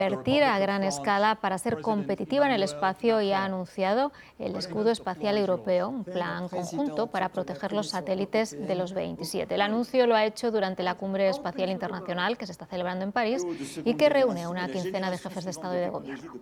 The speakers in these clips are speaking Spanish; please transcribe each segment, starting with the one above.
Invertir a gran escala para ser competitiva en el espacio y ha anunciado el escudo espacial europeo, un plan conjunto para proteger los satélites de los 27. El anuncio lo ha hecho durante la Cumbre Espacial Internacional que se está celebrando en París y que reúne a una quincena de jefes de Estado y de Gobierno.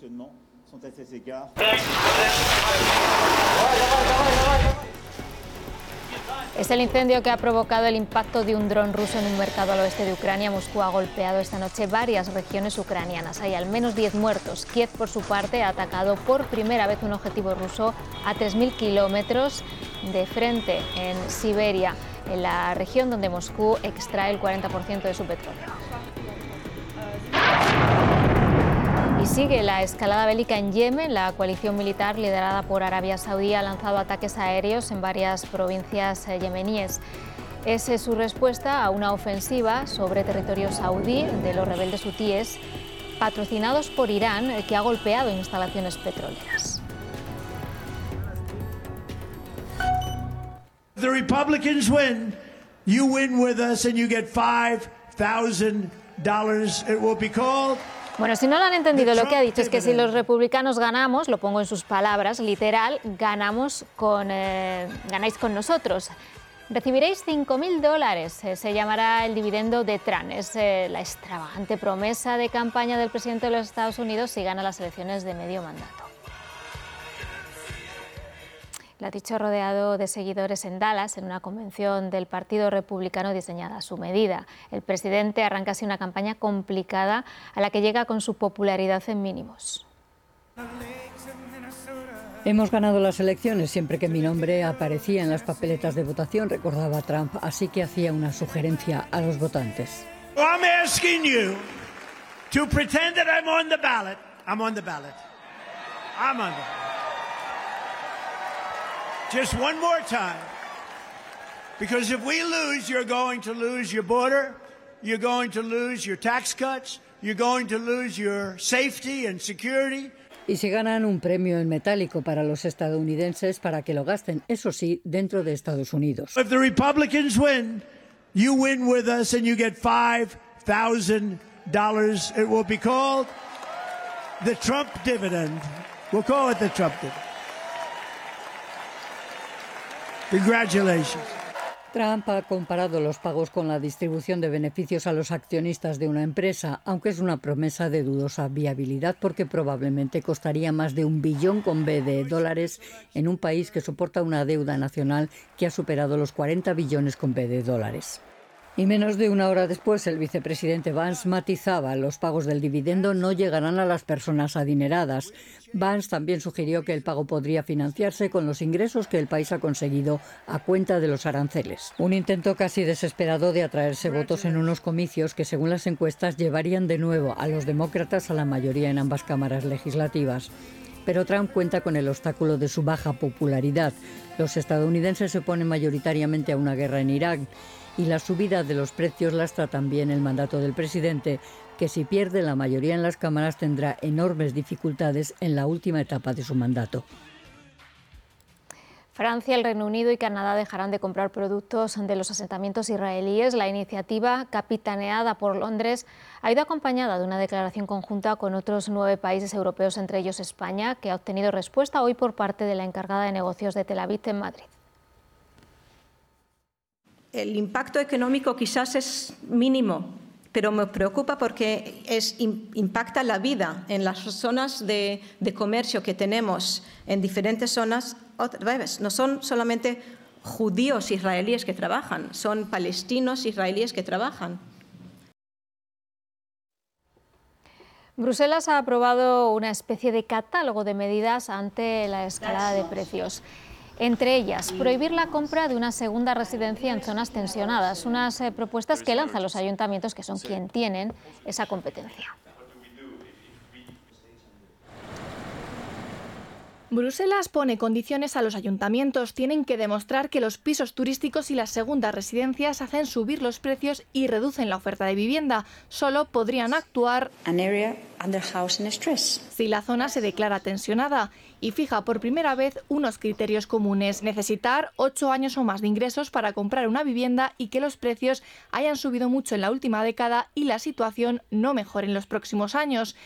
Es el incendio que ha provocado el impacto de un dron ruso en un mercado al oeste de Ucrania. Moscú ha golpeado esta noche varias regiones ucranianas. Hay al menos 10 muertos. Kiev, por su parte, ha atacado por primera vez un objetivo ruso a 3.000 kilómetros de frente en Siberia, en la región donde Moscú extrae el 40% de su petróleo. Y sigue la escalada bélica en Yemen. La coalición militar liderada por Arabia Saudí ha lanzado ataques aéreos en varias provincias yemeníes. Esa es su respuesta a una ofensiva sobre territorio saudí de los rebeldes hutíes, patrocinados por Irán, que ha golpeado instalaciones petroleras. The Republicans win. You win with us and you get $5,000. It will be called. Bueno, si no lo han entendido, lo que ha dicho es que si los republicanos ganamos, lo pongo en sus palabras, literal, ganáis con nosotros. Recibiréis $5.000, se llamará el dividendo de Trump. Es la extravagante promesa de campaña del presidente de los Estados Unidos si gana las elecciones de medio mandato. Lo ha dicho rodeado de seguidores en Dallas, en una convención del Partido Republicano diseñada a su medida. El presidente arranca así una campaña complicada a la que llega con su popularidad en mínimos. Hemos ganado las elecciones siempre que mi nombre aparecía en las papeletas de votación, recordaba Trump, así que hacía una sugerencia a los votantes. I'm asking you to pretend that I'm on the ballot. I'm on the ballot. I'm on the ballot. Just one more time, because if we lose, you're going to lose your border, you're going to lose your tax cuts, you're going to lose your safety and security. Y si ganan un premio en metálico para los estadounidenses para que lo gasten, eso sí, dentro de Estados Unidos. If the Republicans win, you win with us and you get $5,000. It will be called the Trump dividend. We'll call it the Trump dividend. Congratulations. Trump ha comparado los pagos con la distribución de beneficios a los accionistas de una empresa, aunque es una promesa de dudosa viabilidad porque probablemente costaría más de $1 billón con B de dólares en un país que soporta una deuda nacional que ha superado los 40 billones con B de dólares. Y menos de una hora después, el vicepresidente Vance matizaba: los pagos del dividendo no llegarán a las personas adineradas. Vance también sugirió que el pago podría financiarse con los ingresos que el país ha conseguido a cuenta de los aranceles. Un intento casi desesperado de atraerse votos en unos comicios que, según las encuestas, llevarían de nuevo a los demócratas a la mayoría en ambas cámaras legislativas. Pero Trump cuenta con el obstáculo de su baja popularidad. Los estadounidenses se oponen mayoritariamente a una guerra en Irak y la subida de los precios lastra también el mandato del presidente, que si pierde la mayoría en las cámaras tendrá enormes dificultades en la última etapa de su mandato. Francia, el Reino Unido y Canadá dejarán de comprar productos de los asentamientos israelíes. La iniciativa, capitaneada por Londres, ha ido acompañada de una declaración conjunta con otros 9 países europeos, entre ellos España, que ha obtenido respuesta hoy por parte de la encargada de negocios de Tel Aviv en Madrid. El impacto económico quizás es mínimo, pero me preocupa porque impacta la vida en las zonas de comercio que tenemos en diferentes zonas. Otra vez, no son solamente judíos israelíes que trabajan, son palestinos israelíes que trabajan. Bruselas ha aprobado una especie de catálogo de medidas ante la escalada de precios. Entre ellas, prohibir la compra de una segunda residencia en zonas tensionadas, unas propuestas que lanzan los ayuntamientos, que son quienes tienen esa competencia. Bruselas pone condiciones a los ayuntamientos. Tienen que demostrar que los pisos turísticos y las segundas residencias hacen subir los precios y reducen la oferta de vivienda. Solo podrían actuar si la zona se declara tensionada y fija por primera vez unos criterios comunes. Necesitar 8 años o más de ingresos para comprar una vivienda y que los precios hayan subido mucho en la última década y la situación no mejore en los próximos años.